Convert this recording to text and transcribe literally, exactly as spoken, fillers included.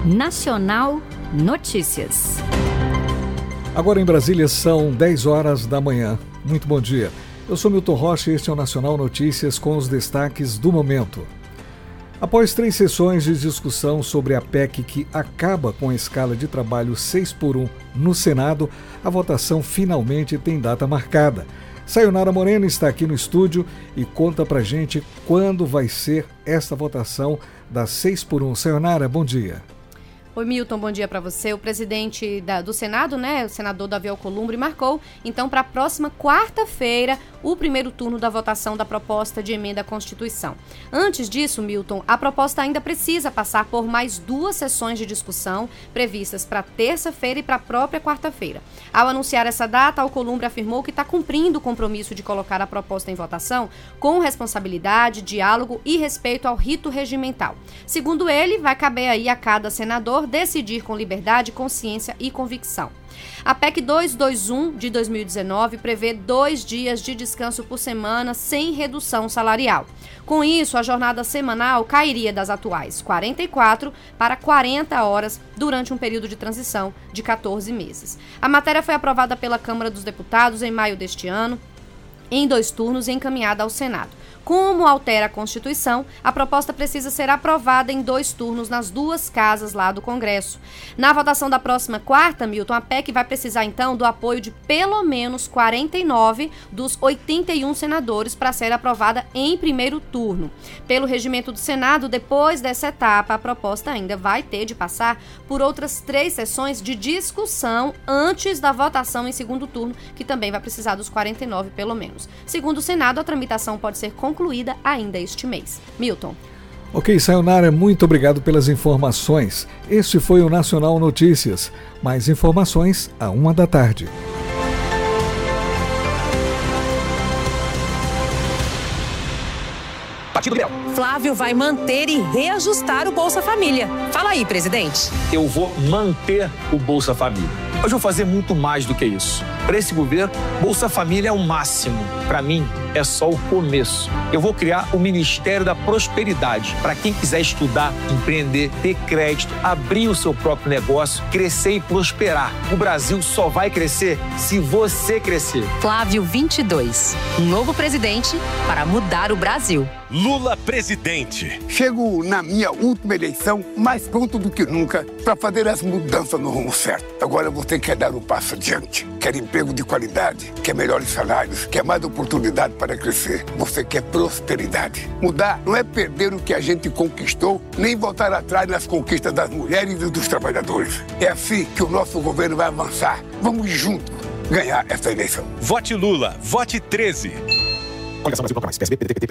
Nacional Notícias. Agora em Brasília são dez horas da manhã. Muito bom dia. Eu sou Milton Rocha e este é o Nacional Notícias com os destaques do momento. Após três sessões de discussão sobre a P E C que acaba com a escala de trabalho seis por um no Senado, a votação finalmente tem data marcada. Sayonara Moreno está aqui no estúdio e conta pra gente quando vai ser esta votação da seis por um. Sayonara, bom dia. Oi, Milton, bom dia para você. O presidente da, do Senado, né, o senador Davi Alcolumbre, marcou, então, para a próxima quarta-feira, o primeiro turno da votação da proposta de emenda à Constituição. Antes disso, Milton, a proposta ainda precisa passar por mais duas sessões de discussão previstas para terça-feira e para a própria quarta-feira. Ao anunciar essa data, Alcolumbre afirmou que está cumprindo o compromisso de colocar a proposta em votação com responsabilidade, diálogo e respeito ao rito regimental. Segundo ele, vai caber aí a cada senador decidir com liberdade, consciência e convicção. A P E C duzentos e vinte e um de dois mil e dezenove prevê dois dias de descanso por semana sem redução salarial. Com isso, a jornada semanal cairia das atuais quarenta e quatro para quarenta horas durante um período de transição de quatorze meses. A matéria foi aprovada pela Câmara dos Deputados em maio deste ano, em dois turnos e encaminhada ao Senado. Como altera a Constituição, a proposta precisa ser aprovada em dois turnos nas duas casas lá do Congresso. Na votação da próxima quarta, Milton, a P E C vai precisar então do apoio de pelo menos quarenta e nove dos oitenta e um senadores para ser aprovada em primeiro turno. Pelo regimento do Senado, depois dessa etapa, a proposta ainda vai ter de passar por outras três sessões de discussão antes da votação em segundo turno, que também vai precisar dos quarenta e nove pelo menos. Segundo o Senado, a tramitação pode ser concluída concluída ainda este mês. Milton. Ok, Sayonara, muito obrigado pelas informações. Este foi o Nacional Notícias. Mais informações à uma da tarde. Partido Liberal. Flávio vai manter e reajustar o Bolsa Família. Fala aí, presidente. Eu vou manter o Bolsa Família. Mas vou fazer muito mais do que isso. Para esse governo, Bolsa Família é o máximo. Para mim, é só o começo. Eu vou criar o Ministério da Prosperidade para quem quiser estudar, empreender, ter crédito, abrir o seu próprio negócio, crescer e prosperar. O Brasil só vai crescer se você crescer. Flávio vinte e dois. Um novo presidente para mudar o Brasil. Lula presidente. Chego na minha última eleição mais pronto do que nunca para fazer as mudanças no rumo certo. Agora você quer dar um passo adiante, quer emprego de qualidade, quer melhores salários, quer mais oportunidade para crescer. Você quer prosperidade. Mudar não é perder o que a gente conquistou, nem voltar atrás nas conquistas das mulheres e dos trabalhadores. É assim que o nosso governo vai avançar. Vamos juntos ganhar essa eleição. Vote Lula, vote treze. Coligação Brasil Bloco Mais, P S B, P D T, P T,